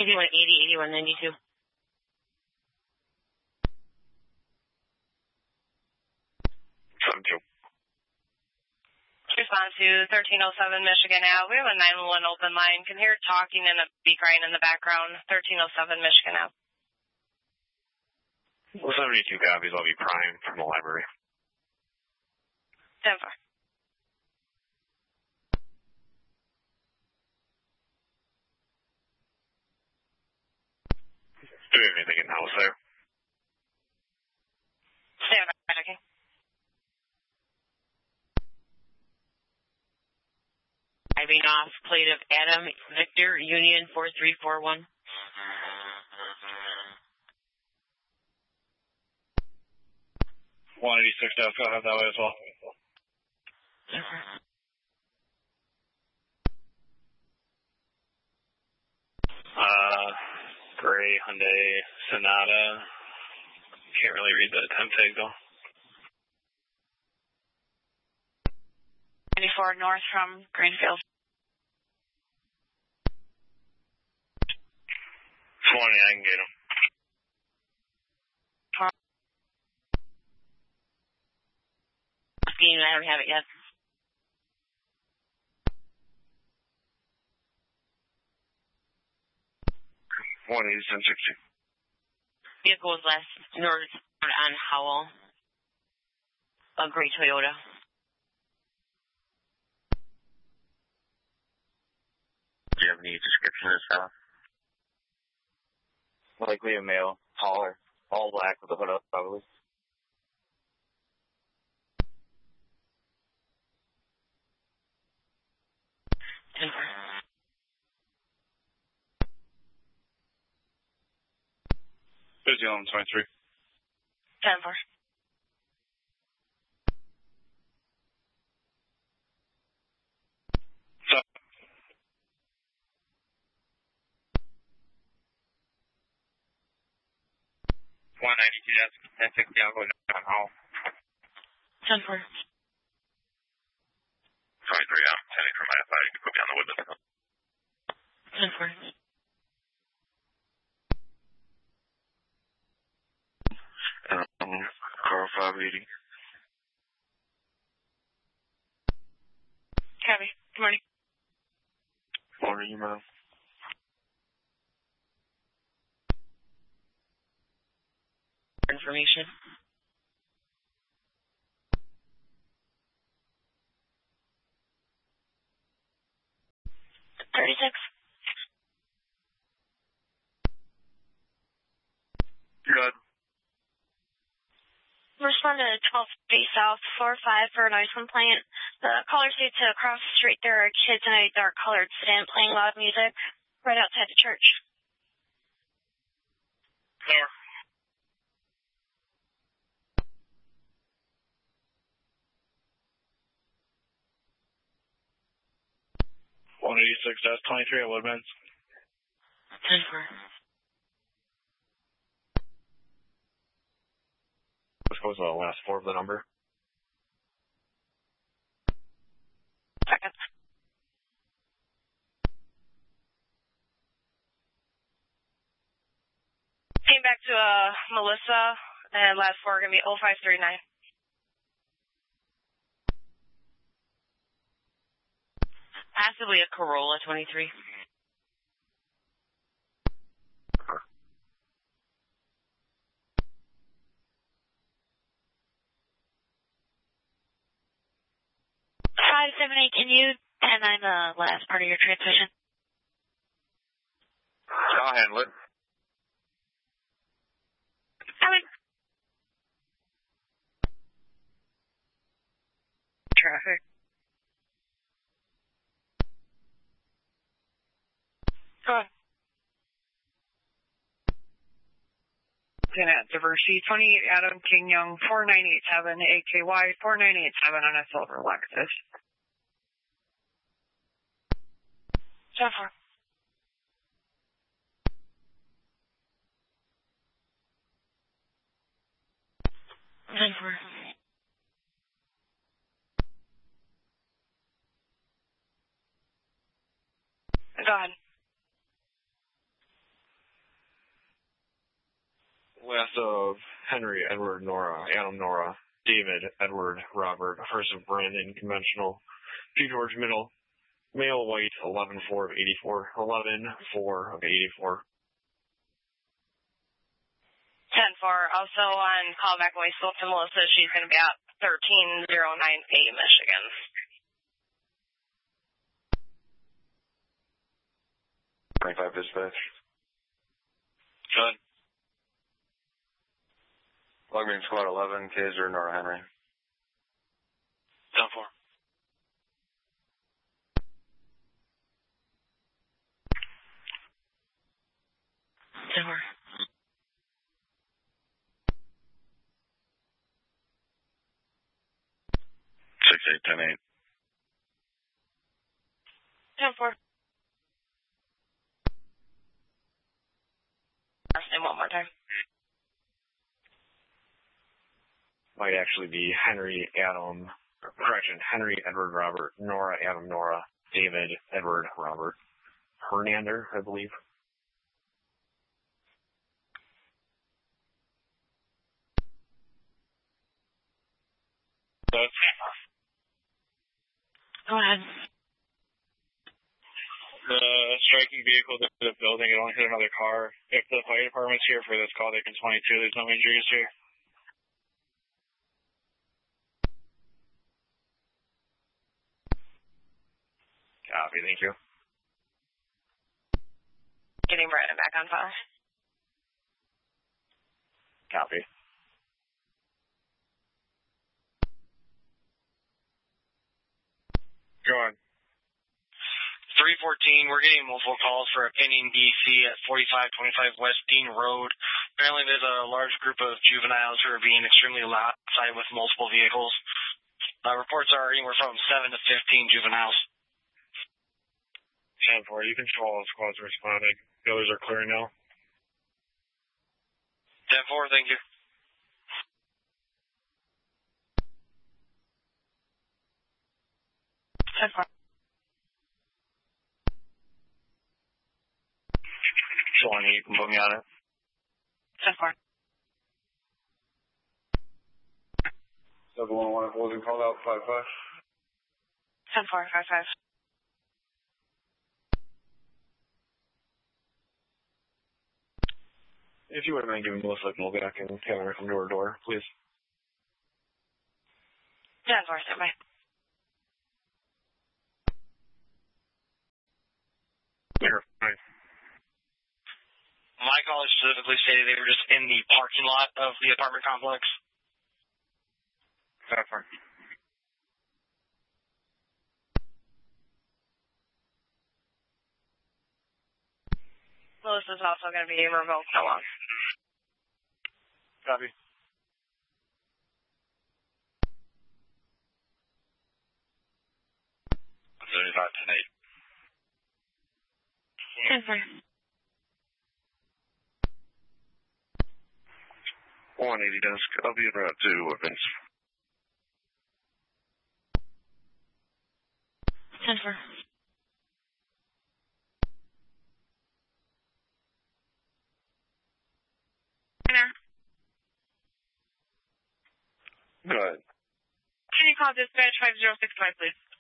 8180, 8192. Respond to 1307 Michigan Ave. We have a 911 open line. Can hear talking and a be crying in the background. 1307 Michigan Ave. Well, 72 copies. I'll be Prime from the library. 10-4. Do we have anything in house there? Stand by, checking. Driving off plate of Adam Victor Union 4341. 186 Death, go ahead that way as well. Gray Hyundai Sonata. Can't really read the temp tag though. 94 north from Greenfield. 20, I can get him. I don't have it yet. Vehicle was last north on Howell. A gray Toyota. Do you have any description of this fellow? Likely a male, taller, all black with a hood up, probably. Busy on 23. 10-4. So, 192, that's 1060, I'll go down hall. 10-4. 23, I'm sending from my side, you can put me on the witness. 10-4. Car 580. Copy. Good morning. Morning, ma'am. Information. Good. Respond to 12 South 45 for a noise complaint. The caller states across the street there are kids in a dark colored sedan playing loud music right outside the church. Clear. 186-23 at Woodman's. 10-4. What was the last four of the number? Second. Came back to Melissa, and last four are going to be 0539. Possibly a Corolla 23. Continued, and I'm the last part of your transmission. I'll handle it. Coming. Traffic. Go ahead. Lieutenant Diversity 28 Adam King Young 4987 AKY 4987 on a silver Lexus. Jennifer. Jennifer. Go ahead. Last of Henry, Edward, Nora, Adam, Nora, David, Edward, Robert, first of Brandon, conventional, P. George, middle, male, white, 11-4 of 84, 11-4 of 84. 10-4. Also on callback voice to Melissa, she's going to be at 13098 Michigan. 25 dispatch. Good. Logman Squad 11, Kaiser, Nora Henry. 10-4. Silver. 6810-8. 10-4. Last name one more time. Might actually be Henry, Adam, Henry, Edward, Robert, Nora, Adam, Nora, David, Edward, Robert, Hernander, I believe. Go ahead. The striking vehicle to the building, it only hit another car. If the fire department's here for this call, they can 22. There's no injuries here. Copy, thank you. Getting Brandon back on file. Copy. Go on. 314, we're getting multiple calls for a pending DC at 4525 West Dean Road. Apparently there's a large group of juveniles who are being extremely loud outside with multiple vehicles. Reports are anywhere from 7 to 15 juveniles. 10-4, you control all squads responding. The others are clear now. 10-4, thank you. Sean, you can put me on it. 10-4. 711 wasn't called out, 5-5. 10-4, 5-5. If you wouldn't mind giving Melissa a call back and having her come door to door, please. 10-4, stand by. You're fine. My caller specifically stated they were just in the parking lot of the apartment complex. 10-4. Melissa's also going to be revoked so long. Copy. Tonight. 10-4. 180 desk. I'll be en route to weapons. 10-4. Go ahead. Can you call dispatch 5065, please?